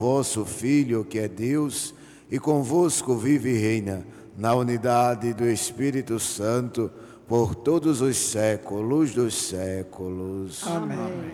vosso Filho, que é Deus, e convosco vive e reina, na unidade do Espírito Santo, por todos os séculos dos séculos. Amém.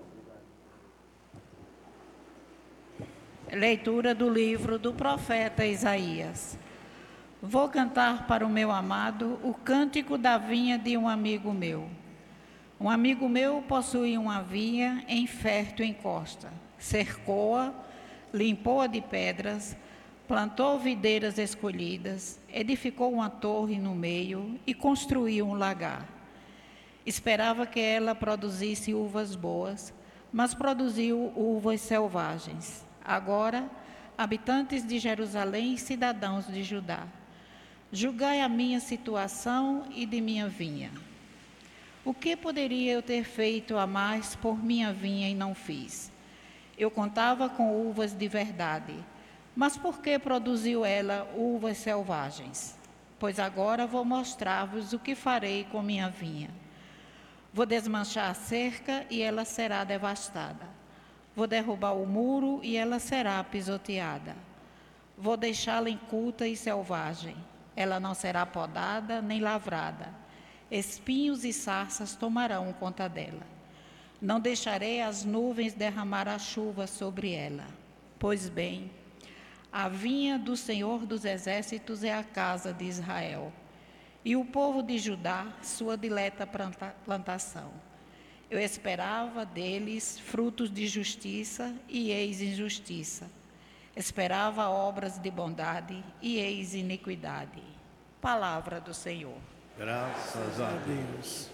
Leitura do livro do profeta Isaías. Vou cantar para o meu amado o cântico da vinha de um amigo meu. Um amigo meu possui uma vinha em fértil encosta. Cercou-a, limpou-a de pedras, plantou videiras escolhidas, edificou uma torre no meio e construiu um lagar. Esperava que ela produzisse uvas boas, mas produziu uvas selvagens. Agora, habitantes de Jerusalém e cidadãos de Judá, julgai a minha situação e de minha vinha. O que poderia eu ter feito a mais por minha vinha e não fiz? Eu contava com uvas de verdade, mas por que produziu ela uvas selvagens? Pois agora vou mostrar-vos o que farei com minha vinha. Vou desmanchar a cerca e ela será devastada. Vou derrubar o muro e ela será pisoteada. Vou deixá-la inculta e selvagem. Ela não será podada nem lavrada. Espinhos e sarças tomarão conta dela. Não deixarei as nuvens derramar a chuva sobre ela. Pois bem, a vinha do Senhor dos Exércitos é a casa de Israel, e o povo de Judá, sua dileta plantação. Eu esperava deles frutos de justiça, e eis injustiça. Esperava obras de bondade, e eis iniquidade. Palavra do Senhor. Graças a Deus.